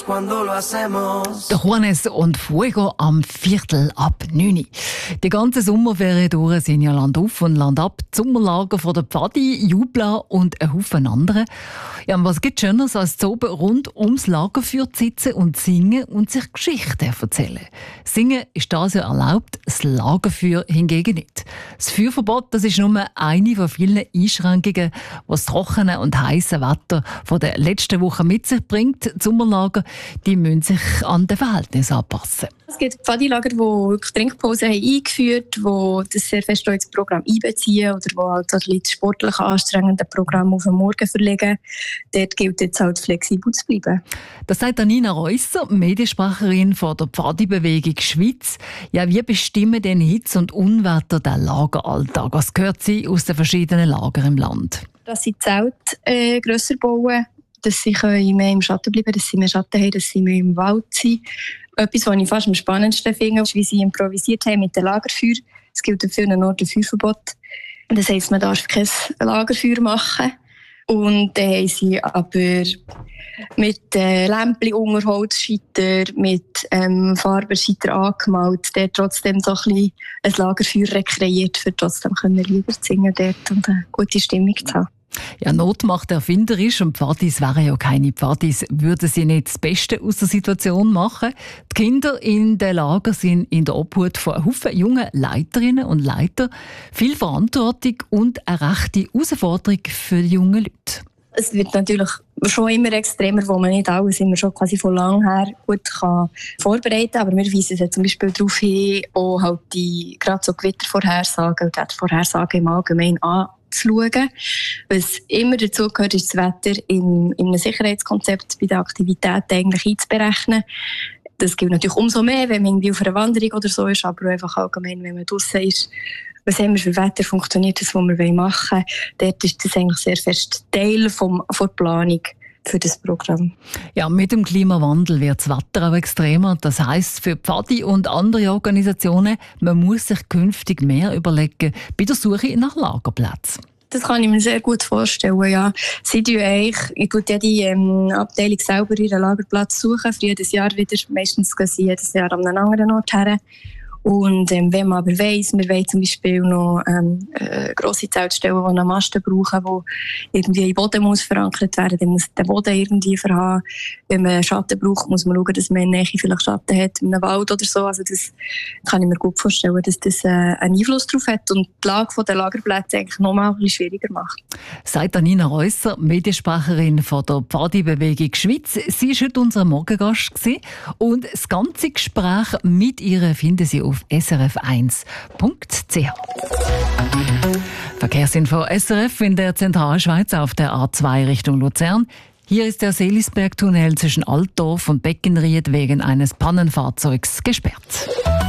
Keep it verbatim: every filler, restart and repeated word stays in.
Der Juanes und Fuego am Viertel ab neun. Die ganze Sommerferien durch sind ja Land auf und Land ab. Die Sommerlager von der Pfadi, Jubla und ein Haufen andere. Ja, und was gibt Schöneres als zu oben rund ums Lagerfeuer zu sitzen und singen und sich Geschichten erzählen? Singen ist das ja erlaubt, das Lagerfeuer hingegen nicht. Das Feuerverbot, das ist nur eine von vielen Einschränkungen, die das trockene und heiße Wetter von der letzten Woche mit sich bringt. Die Sommerlager, die müssen sich an den Verhältnissen anpassen. Es gibt Pfadilager, die wirklich Trinkpausen haben eingeführt haben, die das sehr fest ins Programm einbeziehen oder die halt das sportlich anstrengende Programm auf den Morgen verlegen. Dort gilt jetzt halt flexibel zu bleiben. Das sagt Nina Reusser, Mediensprecherin von der Pfadi-Bewegung Schweiz. Ja, wie bestimmen denn Hitze und Unwetter den Lageralltag? Was gehört sie aus den verschiedenen Lagern im Land? Dass sie Zelte äh, grösser bauen, dass sie mehr im Schatten bleiben, dass sie mehr Schatten haben, dass sie mehr im Wald sind. Etwas, was ich fast am spannendsten finde, ist, wie sie improvisiert haben mit dem Lagerfeuer. Es gilt an vielen Orten ein Feuerverbot. Das heisst, man darf kein Lagerfeuer machen. Und dann haben sie aber mit äh, Lämpchen unter Holzscheiter, mit ähm, Farbenscheiter angemalt, der trotzdem so ein bisschen ein Lagerfeuer rekreiert, für trotzdem Lieder zu singen dort und eine gute Stimmung zu haben. Ja, Not macht erfinderisch und Pfadis wären ja keine Pfadis, würden sie nicht das Beste aus der Situation machen. Die Kinder in den Lagern sind in der Obhut von einem Haufen jungen Leiterinnen und Leiter. Viel Verantwortung und eine rechte Herausforderung für die jungen Leute. Es wird natürlich schon immer extremer, wo man nicht alles immer schon quasi von lang her gut kann vorbereiten kann. Aber wir weisen ja zum Beispiel darauf hin, auch halt die, gerade so Gewittervorhersagen und Wettervorhersagen im Allgemeinen an. Zu schauen. Was immer dazu gehört, ist das Wetter in, in einem Sicherheitskonzept bei den Aktivitäten eigentlich einzuberechnen. Das gilt natürlich umso mehr, wenn man irgendwie auf einer Wanderung oder so ist, aber einfach allgemein, wenn man draussen ist. Was haben wir für Wetter, funktioniert das, was wir machen wollen? Dort ist das eigentlich sehr fest Teil vom, von der Planung für das Programm. Ja, mit dem Klimawandel wird das Wetter auch extremer. Das heisst für Pfadi und andere Organisationen, man muss sich künftig mehr überlegen bei der Suche nach Lagerplätzen. Das kann ich mir sehr gut vorstellen, ja. Sie tun eigentlich, ich tue jede ähm, Abteilung selber ihren Lagerplatz suchen, für jedes Jahr wieder. Meistens gehen sie jedes Jahr an einen anderen Ort her. Und ähm, wenn man aber weiss, wir wollen zum Beispiel noch ähm, äh, grosse Zeltstellen, die einen Masten brauchen, die irgendwie im Boden muss verankert werden, dann muss der Boden irgendwie verhaben. Wenn man Schatten braucht, muss man schauen, dass man in der Nähe vielleicht Schatten hat, in einem Wald oder so. Also das kann ich mir gut vorstellen, dass das äh, einen Einfluss darauf hat und die Lage der Lagerplätze eigentlich noch mal ein bisschen schwieriger macht. Sagt Nina Reusser, Mediensprecherin von der Pfadi-Bewegung Schweiz. Sie war heute unser Morgengast und das ganze Gespräch mit ihr finden Sie auf s r f eins punkt c h. Verkehrsinfo S R F in der Zentralschweiz auf der A zwei Richtung Luzern. Hier ist der Seelisberg-Tunnel zwischen Altdorf und Beckenried wegen eines Pannenfahrzeugs gesperrt.